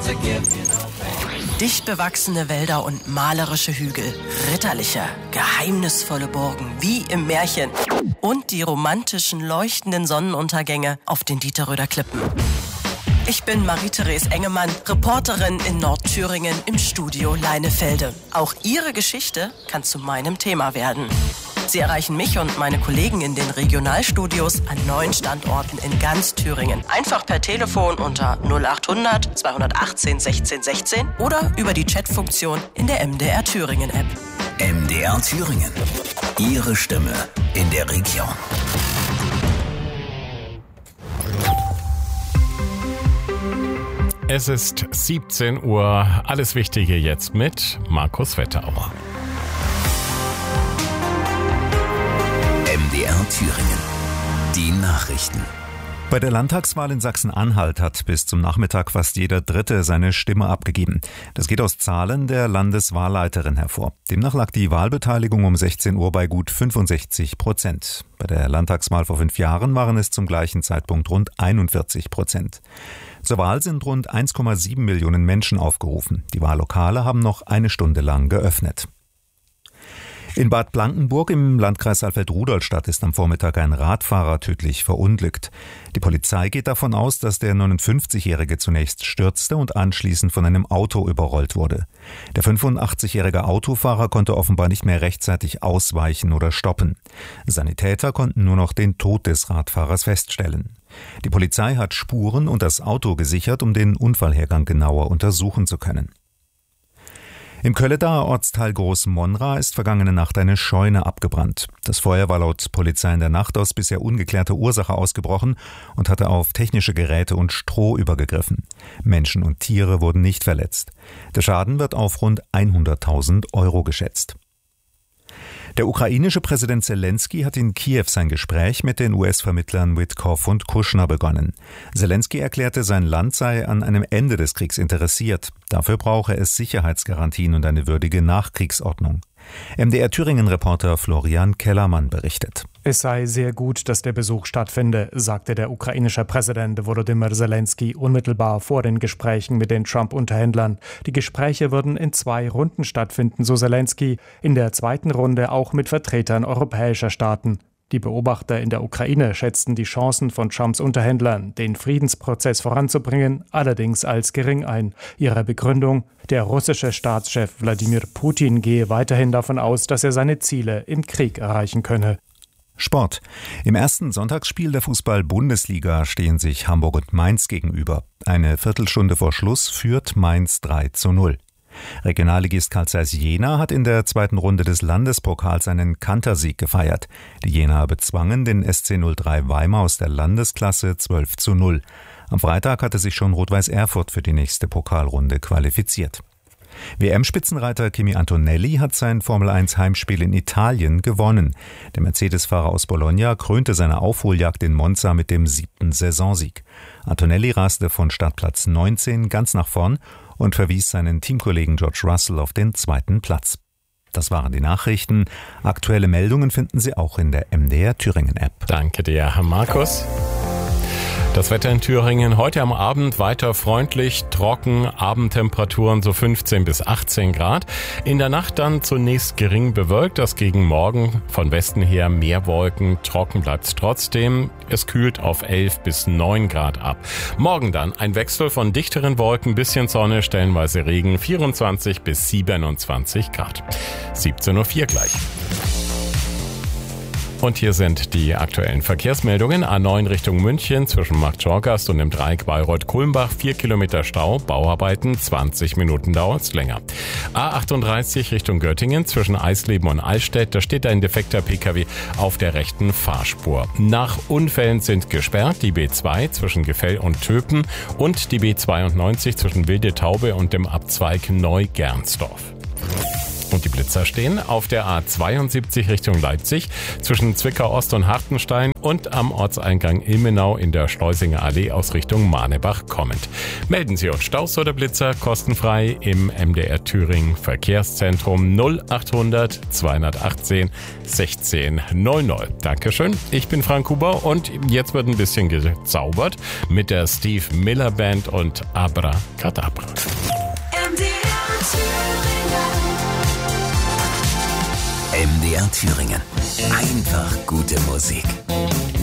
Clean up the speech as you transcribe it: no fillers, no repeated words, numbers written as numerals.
Dicht bewachsene Wälder und malerische Hügel, ritterliche, geheimnisvolle Burgen, wie im Märchen. Und die romantischen, leuchtenden Sonnenuntergänge auf den Dieterröder Klippen. Ich bin Marie-Therese Engemann, Reporterin in Nordthüringen im Studio Leinefelde. Auch Ihre Geschichte kann zu meinem Thema werden. Sie erreichen mich und meine Kollegen in den Regionalstudios an 9 Standorten in ganz Thüringen. Einfach per Telefon unter 0800 218 16 16 oder über die Chatfunktion in der MDR Thüringen App. MDR Thüringen. Ihre Stimme in der Region. Es ist 17 Uhr. Alles Wichtige jetzt mit Markus Wetterauer. MDR Thüringen. Die Nachrichten. Bei der Landtagswahl in Sachsen-Anhalt hat bis zum Nachmittag fast jeder Dritte seine Stimme abgegeben. Das geht aus Zahlen der Landeswahlleiterin hervor. Demnach lag die Wahlbeteiligung um 16 Uhr bei gut 65%. Bei der Landtagswahl vor 5 Jahren waren es zum gleichen Zeitpunkt rund 41%. Zur Wahl sind rund 1,7 Millionen Menschen aufgerufen. Die Wahllokale haben noch eine Stunde lang geöffnet. In Bad Blankenburg im Landkreis Alfred-Rudolstadt ist am Vormittag ein Radfahrer tödlich verunglückt. Die Polizei geht davon aus, dass der 59-Jährige zunächst stürzte und anschließend von einem Auto überrollt wurde. Der 85-jährige Autofahrer konnte offenbar nicht mehr rechtzeitig ausweichen oder stoppen. Sanitäter konnten nur noch den Tod des Radfahrers feststellen. Die Polizei hat Spuren und das Auto gesichert, um den Unfallhergang genauer untersuchen zu können. Im Kölledaer Ortsteil Groß-Monra ist vergangene Nacht eine Scheune abgebrannt. Das Feuer war laut Polizei in der Nacht aus bisher ungeklärter Ursache ausgebrochen und hatte auf technische Geräte und Stroh übergegriffen. Menschen und Tiere wurden nicht verletzt. Der Schaden wird auf rund 100.000 € geschätzt. Der ukrainische Präsident Zelensky hat in Kiew sein Gespräch mit den US-Vermittlern Witkoff und Kushner begonnen. Zelensky erklärte, sein Land sei an einem Ende des Kriegs interessiert. Dafür brauche es Sicherheitsgarantien und eine würdige Nachkriegsordnung. MDR Thüringen-Reporter Florian Kellermann berichtet. Es sei sehr gut, dass der Besuch stattfinde, sagte der ukrainische Präsident Volodymyr Zelensky unmittelbar vor den Gesprächen mit den Trump-Unterhändlern. Die Gespräche würden in 2 Runden stattfinden, so Zelensky, in der 2. Runde auch mit Vertretern europäischer Staaten. Die Beobachter in der Ukraine schätzten die Chancen von Trumps Unterhändlern, den Friedensprozess voranzubringen, allerdings als gering ein. Ihre Begründung: Der russische Staatschef Wladimir Putin gehe weiterhin davon aus, dass er seine Ziele im Krieg erreichen könne. Sport. Im ersten Sonntagsspiel der Fußball-Bundesliga stehen sich Hamburg und Mainz gegenüber. Eine Viertelstunde vor Schluss führt Mainz 3:0. Regionalligist Carl Zeiss Jena hat in der 2. Runde des Landespokals einen Kantersieg gefeiert. Die Jenaer bezwangen den SC 03 Weimar aus der Landesklasse 12:0. Am Freitag hatte sich schon Rot-Weiß Erfurt für die nächste Pokalrunde qualifiziert. WM-Spitzenreiter Kimi Antonelli hat sein Formel-1-Heimspiel in Italien gewonnen. Der Mercedes-Fahrer aus Bologna krönte seine Aufholjagd in Monza mit dem 7. Saisonsieg. Antonelli raste von Startplatz 19 ganz nach vorn und verwies seinen Teamkollegen George Russell auf den 2. Platz. Das waren die Nachrichten. Aktuelle Meldungen finden Sie auch in der MDR Thüringen-App. Danke dir, Herr Markus. Das Wetter in Thüringen heute am Abend weiter freundlich, trocken, Abendtemperaturen so 15 bis 18 Grad. In der Nacht dann zunächst gering bewölkt, das gegen Morgen von Westen her mehr Wolken, trocken bleibt's trotzdem. Es kühlt auf 11 bis 9 Grad ab. Morgen dann ein Wechsel von dichteren Wolken, bisschen Sonne, stellenweise Regen, 24 bis 27 Grad. 17:04 Uhr gleich. Und hier sind die aktuellen Verkehrsmeldungen. A9 Richtung München zwischen Marktschorgast und dem Dreieck Bayreuth-Kulmbach 4 Kilometer Stau, Bauarbeiten, 20 Minuten dauert's länger. A38 Richtung Göttingen zwischen Eisleben und Eichstätt, da steht ein defekter Pkw auf der rechten Fahrspur. Nach Unfällen sind gesperrt die B2 zwischen Gefell und Töpen und die B92 zwischen Wilde Taube und dem Abzweig Neugernsdorf. Und die Blitzer stehen auf der A72 Richtung Leipzig zwischen Zwickau Ost und Hartenstein und am Ortseingang Ilmenau in der Schleusinger Allee aus Richtung Manebach kommend. Melden Sie uns Staus oder Blitzer kostenfrei im MDR Thüringen Verkehrszentrum 0800 218 1600. Dankeschön, ich bin Frank Huber und jetzt wird ein bisschen gezaubert mit der Steve Miller Band und Abracadabra. MDR Thüringen. Einfach gute Musik.